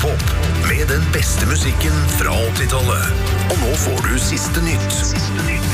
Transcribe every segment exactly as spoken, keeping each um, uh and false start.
Radiopop med den beste musikken fra åttitallet. Og nå får du siste nytt. Siste nytt.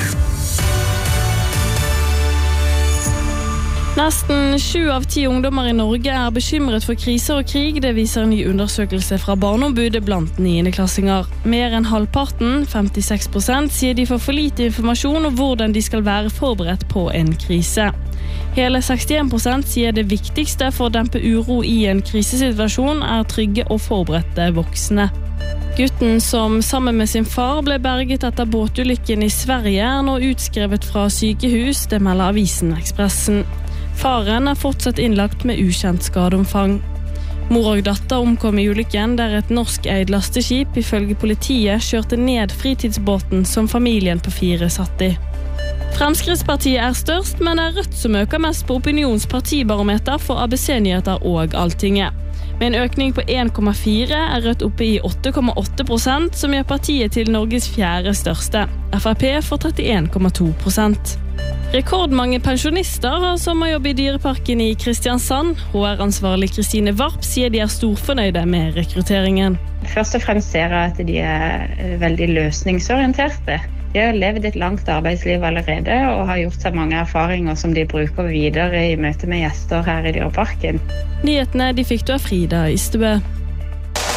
Nesten sju av ti ungdommer i Norge er bekymret for kriser og krig, det viser en ny undersøkelse fra Barneombudet blant niendeklassinger. Mer enn halvparten, femtiseks prosent, sier de får for lite informasjon om hvordan de skal være forberedt på en krise. Hele sekstien prosent sier det viktigste for å dempe uro i en krisesituasjon er trygge og forberedte voksne. Gutten som sammen med sin far ble berget etter båtulykken i Sverige er nå utskrevet fra sykehus, det melder avisen Ekspressen. Faren er fortsatt innlagt med ukjent skadeomfang. Mor og datter omkom i ulykken der et norsk eid lasteskip ifølge politiet kjørte ned fritidsbåten som familien på fire satt i. Fremskrittspartiet er størst, men er Rødt som øker mest på opinionspartibarometer for A B C-nyheter og Alltinget. Med en økning på en komma fire er Rødt oppe i åtte komma åtte prosent, som gjør partiet til Norges fjerde største. F R P får trettien komma to prosent. Rekordmange pensjonister har sommerjobb i Dyreparken i Kristiansand. H R-ansvarlig Kristine Varp sier de er storfornøyde med rekrutteringen. Først og fremst ser jeg at de er veldig løsningsorienterte. De har levd et langt arbeidsliv allerede og har gjort seg mange erfaringer som de bruker videre i møte med gjester her i Dyreparken. Nyhetene de fikk du av Frida Ystebø.